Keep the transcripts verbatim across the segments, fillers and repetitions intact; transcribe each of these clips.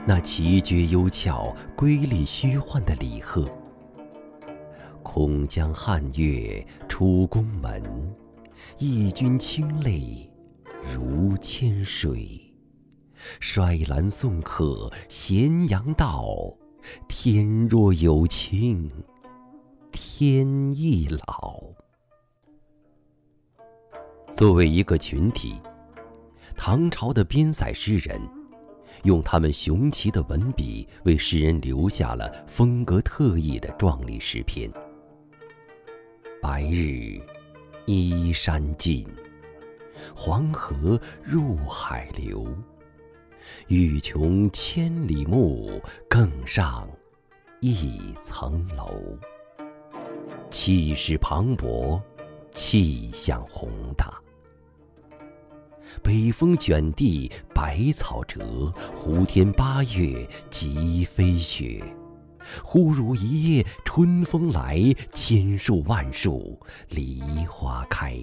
那奇绝幽峭、瑰丽虚幻的礼鹤。空江汉月出宫门，义军清泪如千水。衰兰送客咸阳道，天若有情天亦老。作为一个群体，唐朝的边塞诗人用他们雄奇的文笔，为世人留下了风格特异的壮丽诗篇。白日依山尽，黄河入海流。欲穷千里目，更上一层楼。气势磅礴，气象宏大。北风卷地百草折，胡天八月即飞雪。忽如一夜春风来，千树万树梨花开。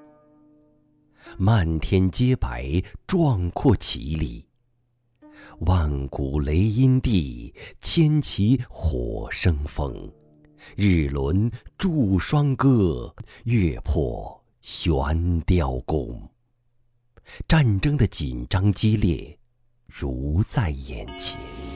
漫天皆白，壮阔绮丽。万古雷音地，千骑火生风。日轮祝双歌，月破悬雕弓。战争的紧张激烈，如在眼前。